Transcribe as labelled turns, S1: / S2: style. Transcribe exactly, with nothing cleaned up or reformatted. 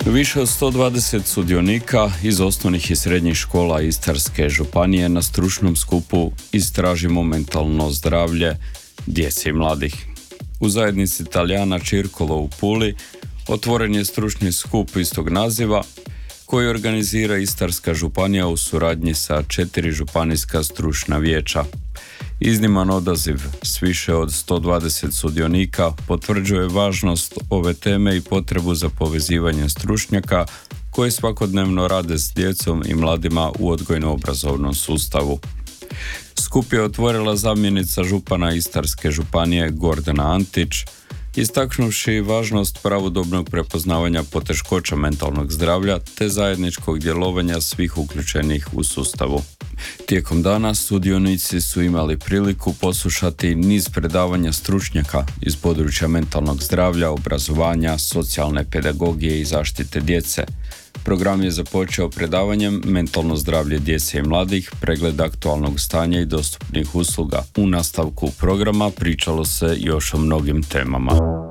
S1: Više od sto dvadeset sudionika iz osnovnih i srednjih škola Istarske županije na stručnom skupu Istražimo mentalno zdravlje djece i mladih. U zajednici Talijana Čirkolo u Puli otvoren je stručni skup istog naziva koji organizira Istarska županija u suradnji sa četiri županijska stručna vijeća. Izniman odaziv s više od sto dvadeset sudionika potvrđuje važnost ove teme i potrebu za povezivanje stručnjaka koji svakodnevno rade s djecom i mladima u odgojno-obrazovnom sustavu. Skup je otvorila zamjenica župana Istarske županije Gordana Antić, istaknuvši važnost pravodobnog prepoznavanja poteškoća mentalnog zdravlja te zajedničkog djelovanja svih uključenih u sustavu. Tijekom dana sudionici su imali priliku poslušati niz predavanja stručnjaka iz područja mentalnog zdravlja, obrazovanja, socijalne pedagogije i zaštite djece. Program je započeo predavanjem Mentalno zdravlje djece i mladih, pregled aktualnog stanja i dostupnih usluga. U nastavku programa pričalo se još o mnogim temama.